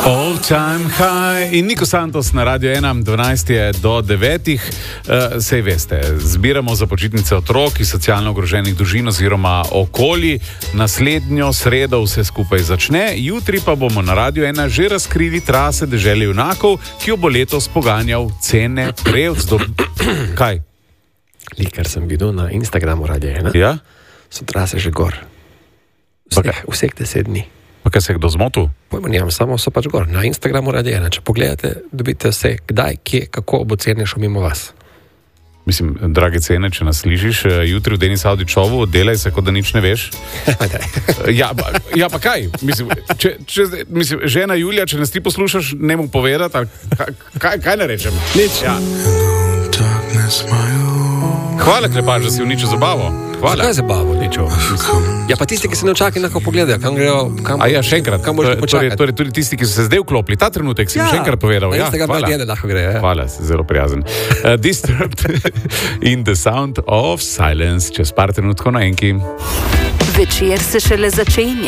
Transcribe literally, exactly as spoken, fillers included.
All time high in Niko Santos na Radio ena, dvanajst je do devetih. Uh, sej veste, zbiramo za počitnice otrok iz socialno ogroženih družin oziroma okolij. Naslednjo sredo vse skupaj začne, jutri pa bomo na Radio ena že razkrili trase dežele junakov, ki jo bo letos poganjal Cene Prevc. Do... Kaj? Likar sem videl na Instagramu Radio ena. Ja? So trase že gor. Vseh, vseh deset dni. Pa kaj se je kdo zmotil? Pojmo, nimam, samo so pač gor. Na Instagramu Radio ena. Če pogledate, dobite vse, kdaj, kje, kako bo Cene šel mimo vas. Mislim, drage Cene, če nas slišiš, jutri v Denis Avdičovu, delaj se, kot da nič ne veš. ja, pa, ja, pa kaj? Mislim, če, če, mislim, žena Julija, če nas ti poslušaš, ne mu povedati, kaj, kaj ne rečem? Nič. Ja. Hvala, Klepač, da si uničil zabavo. Hvala. Zakaj zabavo uničil? Ja, pa tisti, ki se ne očakajo, lahko pogledajo, kam grejo. Kam, A ja, še enkrat. Kam boš počakati? Torej, tudi tisti, ki so se zdaj vklopili, ta trenutek si ja, še enkrat povedal. Ja, hvala. Lahko grejo, ja. Hvala, zelo prijazen. Uh, Disturbed in the Sound of Silence, čez par trenutkov na enki. Večer se šele začenja.